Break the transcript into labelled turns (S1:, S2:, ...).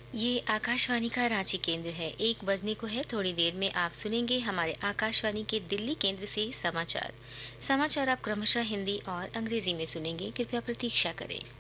S1: ये आकाशवाणी का रांची केंद्र है। 1 बजने को है, थोड़ी देर में आप सुनेंगे हमारे आकाशवाणी के दिल्ली केंद्र से समाचार। समाचार आप क्रमशः हिंदी और अंग्रेजी में सुनेंगे, कृपया प्रतीक्षा करें।